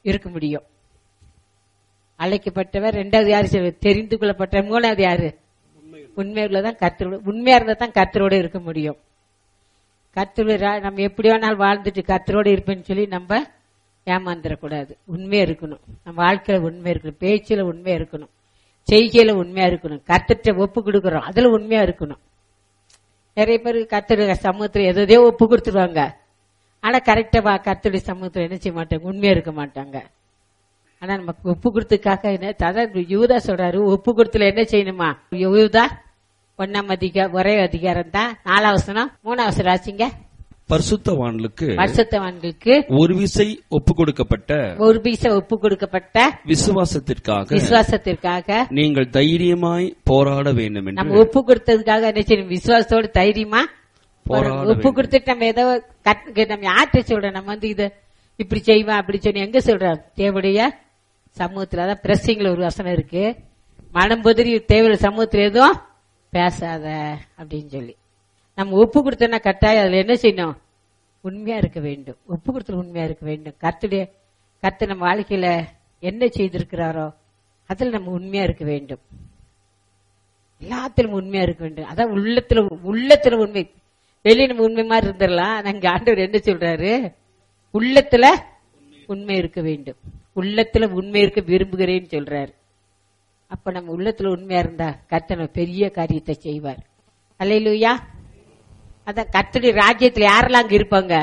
இருக்க முடியும். அழைக்கப்பட்டவர். ரெண்டாவது யாரு? தெரிந்து கொள்ளப்பட்டவர். மூணாவது யாரு? உண்மையுள்ளதான் கர்த்தரோட. உண்மையா இருந்தா தான் கர்த்தரோட இருக்க முடியும். கர்த்தரோட நம்ம எப்படி வேணாலும் வாழ்ந்துட்டு கர்த்தரோட இருப்பேன்னு சொல்லி நம்ம ஏமாந்துடக்கூடாது. உண்மையா இருக்கணும். நம்ம வாழ்க்கையில உண்மையா இருக்கணும், பேச்சுல உண்மையா இருக்கணும், செய்கையில உண்மையா இருக்கணும், கர்த்தர்ட்ட ஒப்பு கொடுக்கறோம் அதுல உண்மையா இருக்கணும். நிறைய பேர் கர்த்தருடைய சமூகத்துல எதோ ஒப்பு கொடுத்துருவாங்க. ஆனா கரெக்டா கர்த்தருடைய சமூகத்துல என்ன செய்ய மாட்டாங்க, உண்மையா இருக்க மாட்டாங்க. ஆனா நமக்கு ஒப்பு கொடுத்ததுக்காக என்ன யூதா சொல்றாரு, ஒப்பு கொடுத்துல என்ன செய்யணுமா? யூதா 1 ஒரே அதிகாரம் தான் 4 வசனம் 3 வசனம் ஆச்சுங்க. பரிசுத்தவான்களுக்கு ஒரு விசை ஒப்பு கொடுக்கப்பட்ட விசுவாசத்திற்காக நீங்கள் தைரியமாய் போராட வேண்டும் என்று. நம்ம ஒப்பு கொடுத்ததுக்காக என்ன செய்யணும்? விசுவாசத்தோடு தைரியமா ஒப்பு கொடுத்துட்டு நம்ம ஏதோ நம்ம யார்கிட்ட சொல்றோம், நம்ம இது இப்படி செய்வோம் அப்படி சொல்லி எங்க சொல்றோம்? தேவடைய சமூகத்துல. அதான் பிரசிங்ல ஒரு வசனம் இருக்கு, மனம் பொதிரி தேவையில்லை சமூகத்துல எதுவும் பேசாத அப்படின்னு சொல்லி. நம்ம ஒப்பு கொடுத்தோம்னா கட்டாயம் அதுல என்ன செய்யணும்? உண்மையா இருக்க வேண்டும். ஒப்பு கொடுத்துல உண்மையா இருக்க வேண்டும். கர்த்தர் நம்ம வாழ்க்கையில என்ன செய்திருக்கிறாரோ அதுல நம்ம உண்மையா இருக்க வேண்டும். எல்லாத்திலும் உண்மையா இருக்க வேண்டும். அதான் உள்ளத்துல உண்மை. வெளியே நம்ம உண்மை மாதிரி இருந்துடலாம். நாங்க ஆண்டவர் என்ன சொல்றாரு? உள்ளத்துல உண்மை இருக்க வேண்டும். உள்ளத்துல உண்மை இருக்க விரும்புகிறேன்னு சொல்றாரு. அப்ப நம்ம உள்ளத்துல உண்மையா இருந்தா கர்த்தர் பெரிய காரியத்தை செய்வார். அல்லேலூயா. அதான் கர்த்தருடைய ராஜ்யத்துல யாரெல்லாம் அங்க இருப்பாங்க?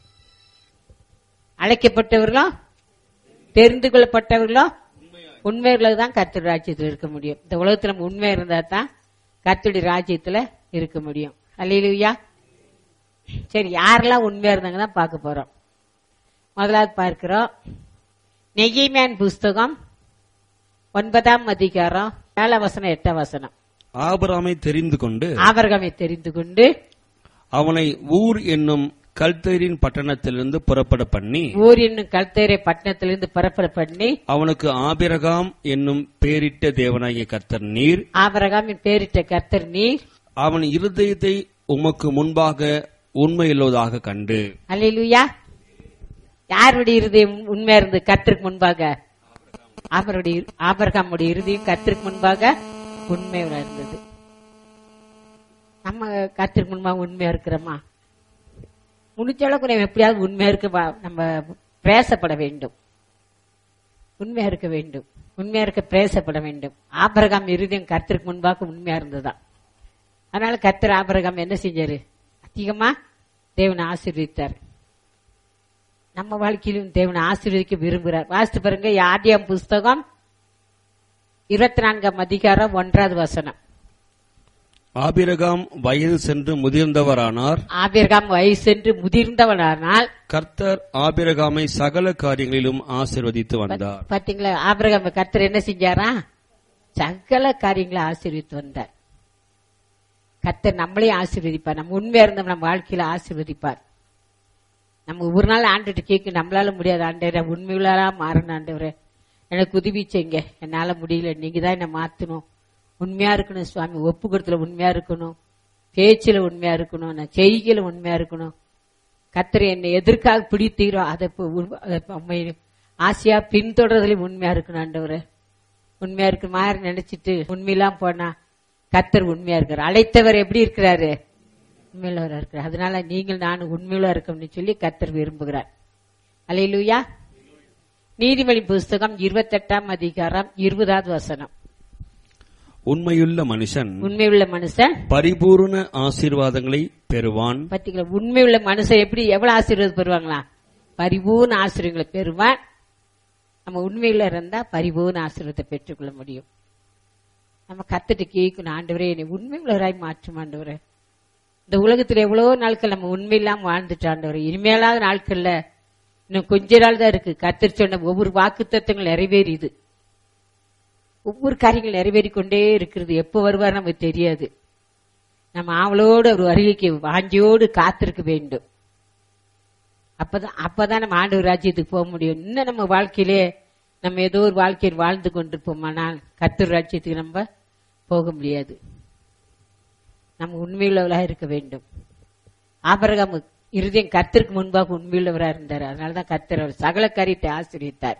அழைக்கப்பட்டவர்களும் தெரிந்து கொள்ளப்பட்டவர்களும் உண்மைகளை தான் கர்த்தருடைய ராஜ்யத்துல இருக்க முடியும். இந்த உலகத்துல நம்ம உண்மையா இருந்தா தான் கர்த்தருடைய ராஜ்யத்துல இருக்க முடியும். அல்லேலூயா. சரி, யாரெல்லாம் உண்மையா இருந்தாங்க தான் பார்க்க போறோம். முதலாவது பார்க்கிறோம் நெகேமியாவின் புஸ்தகம் 9 அதிகாரம் 7 வசனம் 8 வசனம். ஆபிரகாமை தெரிந்து கொண்டு அவனை ஊர் என்னும் கல்தேரின் பட்டணத்திலிருந்து புறப்பட பண்ணி அவனுக்கு ஆபிரகாம் என்னும் பேரிட்ட தேவனாகிய கர்த்தர் நீர். ஆபிரகாமின் பேரிட்ட கர்த்தர் நீர். அவன் இருதயத்தை உமக்கு முன்பாக உண்மையுள்ளதாக கண்டு. அல்லேலூயா. யாருடைய இருதயம் உண்மையா இருந்து கர்த்தருக்கு முன்பாக? ஆபிரகாமுடைய இருதயம் கர்த்தருக்கு முன்பாக உண்மையா இருந்தது. நம்ம கர்த்தருக்கு முன்பாக உண்மையா இருக்கிறோமா? முடிஞ்ச அளவுக்கு நம்ம எப்படியாவது உண்மையா இருக்க நம்ம பிரயாசப்பட வேண்டும். உண்மையா இருக்க வேண்டும். உண்மையா இருக்க பிரயாசப்பட வேண்டும். ஆபிரகாம் இருதயம் கர்த்தருக்கு முன்பாக உண்மையா இருந்ததா. அதனால கர்த்தர் ஆபிரகாம் என்ன செஞ்சாரு? அதிகமா தேவனை ஆசீர்வதித்தார். நம்ம வாழ்க்கையிலும் தேவனை ஆசீர்வதிக்க விரும்புகிறார். வாசித்து பாருங்க, ஆதியாகமம் புஸ்தகம் 24 அதிகாரம் 1 வசனம். ஆபிரகாம் வயது சென்று முதிர்ந்தவரானால் கர்த்தர் ஆபிரகாமை சகல காரியங்களிலும் ஆசீர்வதித்து வந்தார். பாத்தீங்களா? ஆபிரகாம் கர்த்தர் என்ன செஞ்சாரா? சகல காரியங்களை ஆசீர்வதித்து வந்தார். கர்த்தர் நம்மளே ஆசீர்வதிப்பார். நம்ம உண்மையா இருந்தோம் நம்ம வாழ்க்கையில ஆசீர்வதிப்பார். நம்ம ஒரு நாள் ஆண்டுட்டு கேட்க நம்மளால முடியாது. ஆண்டவரே உண்மையுள்ளா மாறணும், ஆண்டவரே எனக்கு உதவி செய்யுங்க, என்னால முடியல, நீங்க தான் என்ன மாத்தணும். உண்மையா இருக்கணும் சுவாமி. ஒப்பு கொடுத்துல உண்மையா இருக்கணும், பேச்சுல உண்மையா இருக்கணும், நான் செய்கையில உண்மையா இருக்கணும். கர்த்தர் என்னை எதற்காக பிடித்தீரோ அதை ஆசையா பின்தொடர்றதுலயும் உண்மையா இருக்கணும். ஆண்டவரே உண்மையா இருக்கு மாதிரி நினைச்சிட்டு உண்மையெல்லாம் போனா கர்த்தர் உண்மையா இருக்காரு. அழைத்தவர் எப்படி இருக்கிறாரு? உண்மையுள்ளவரா இருக்கிறார். அதனால நீங்கள் நான் உண்மையுள்ள இருக்கணும்னு சொல்லி கர்த்தர் விரும்புகிறார். அல்லேலூயா. நீதிமொழி புஸ்தகம் 28 அதிகாரம் 20 வசனம். உண்மையுள்ள மனுஷன் பரிபூர்ண ஆசீர்வாதங்களை பெறுவான். பாத்தீங்களா? உண்மையுள்ள மனுஷன் எவ்வளவு ஆசீர்வாதம் பெறுவாங்களா? பரிபூர்ண ஆசீர்வாதங்களை பெறுவான். நம்ம உண்மையுள்ள இருந்தா பரிபூர்ண ஆசீர்வாதத்தை பெற்றுக்கொள்ள முடியும். நம்ம கத்துட்டு கேட்கணும், ஆண்டவரே என்னை உண்மையுள்ளவராய் மாற்றும் ஆண்டவரே. இந்த உலகத்துல எவ்வளவோ நாட்கள் நம்ம உண்மையில்லாம வாழ்ந்துட்டோம் ஆண்டவரே. இனிமேலாத நாட்கள்ல இன்னும் கொஞ்ச நாள் தான் இருக்கு. கர்த்தர் சொன்ன ஒவ்வொரு வாக்குத்தத்தங்கள் நிறைவேறிது. ஒவ்வொரு காரியங்கள் நிறைவேறிக்கொண்டே இருக்கிறது. எப்ப வருவார் நமக்கு தெரியாது. நம்ம ஆவலோடு ஒரு வருகைக்கு வாஞ்சியோடு காத்திருக்க வேண்டும். அப்பதான் நம்ம ஆண்டவர் ராஜ்யத்துக்கு போக முடியும். இன்னும் நம்ம வாழ்க்கையிலே நம்ம ஏதோ ஒரு வாழ்க்கையில் வாழ்ந்து கொண்டிருப்போமானால் கர்த்தர் ராஜ்யத்துக்கு நம்ம போக முடியாது. நம்ம உண்மையுள்ளவராக இருக்க வேண்டும். ஆபிரகாம் இருதயம் கர்த்தருக்கு முன்பாக உண்மையுள்ளவராக இருந்தார். அதனாலதான் கர்த்தர் அவர் சகல காரியத்தை ஆசீர்வதித்தார்.